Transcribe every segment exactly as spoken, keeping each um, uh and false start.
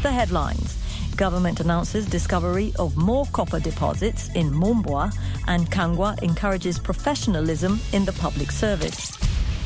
The headlines. Government announces discovery of more copper deposits in Mombwa, and Kangwa encourages professionalism in the public service.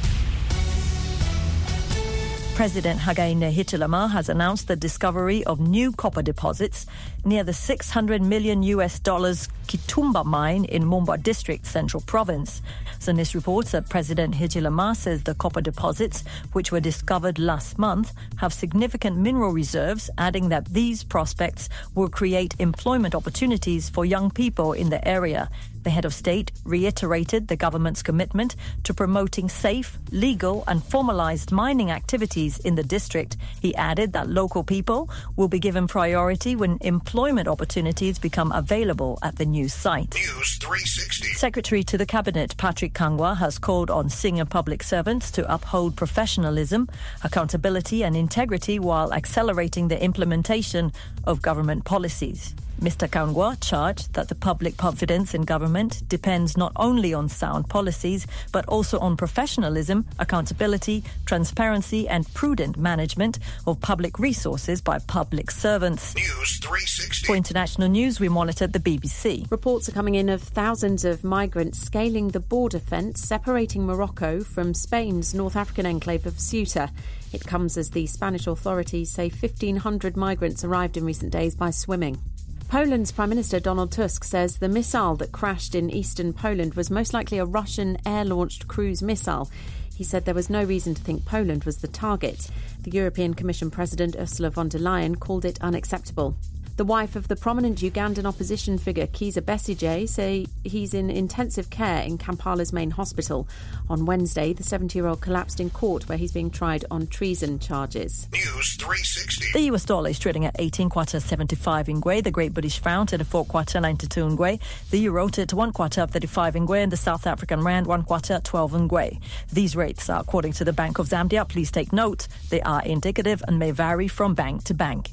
President Hakainde Hichilema has announced the discovery of new copper deposits near the six hundred million U S dollars Kitumba mine in Mombwa District, Central Province. Sunnis reports that President Hichilema says the copper deposits, which were discovered last month, have significant mineral reserves, adding that these prospects will create employment opportunities for young people in the area. The head of state reiterated the government's commitment to promoting safe, legal and formalized mining activities in the district. He added that local people will be given priority when employment opportunities become available at the new site. News three sixty. Secretary to the Cabinet Patrick Kangwa has called on senior public servants to uphold professionalism, accountability and integrity while accelerating the implementation of government policies. Mister Kangwa charged that the public confidence in government depends not only on sound policies, but also on professionalism, accountability, transparency and prudent management of public resources by public servants. News three sixty. For international news, we monitored the B B C. Reports are coming in of thousands of migrants scaling the border fence separating Morocco from Spain's North African enclave of Ceuta. It comes as the Spanish authorities say fifteen hundred migrants arrived in recent days by swimming. Poland's Prime Minister Donald Tusk says the missile that crashed in eastern Poland was most likely a Russian air-launched cruise missile. He said there was no reason to think Poland was the target. The European Commission President Ursula von der Leyen called it unacceptable. The wife of the prominent Ugandan opposition figure Kizza Besigye say he's in intensive care in Kampala's main hospital. On Wednesday, the seventy-year-old collapsed in court where he's being tried on treason charges. News three sixty. The U S dollar is trading at eighteen kwacha seventy-five ngwe, the Great British Pound at four kwacha ninety-two ngwe, the Euro at one kwacha thirty-five ngwe, and the South African Rand one kwacha twelve ngwe. These rates are according to the Bank of Zambia. Please take note, they are indicative and may vary from bank to bank.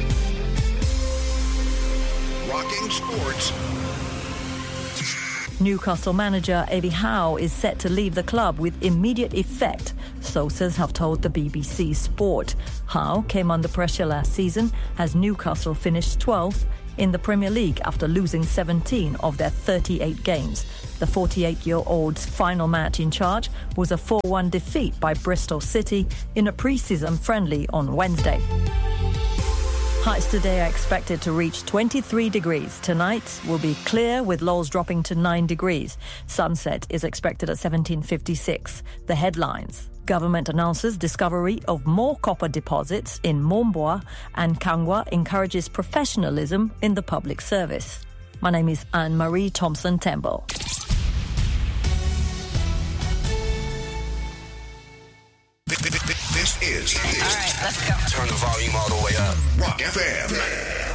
Rocking Sports. Newcastle manager Eddie Howe is set to leave the club with immediate effect, sources have told the B B C Sport. Howe came under pressure last season as Newcastle finished twelfth in the Premier League after losing seventeen of their thirty-eight games. The forty-eight-year-old's final match in charge was a four one defeat by Bristol City in a pre-season friendly on Wednesday. Highs today are expected to reach twenty-three degrees. Tonight will be clear with lows dropping to nine degrees. Sunset is expected at seventeen fifty-six. The headlines. Government announces discovery of more copper deposits in Mombwa, and Kangwa encourages professionalism in the public service. My name is Anne-Marie Thompson-Temple. This is. All right, let's go. Turn the volume all the way up. Rock F M.